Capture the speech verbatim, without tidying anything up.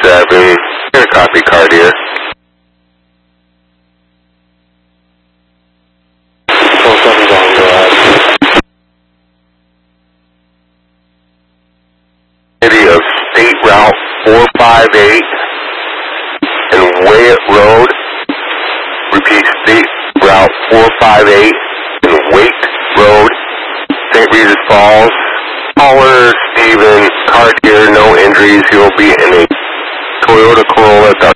seven. Here, copy, Cartier. four seven's on garage. City of State Route four five eight and Wyatt Road. Repeat, State Route four five eight and Wake Road, Saint Regis Falls. Caller Steven Cartier, no injuries. He'll be in a Toyota Corolla.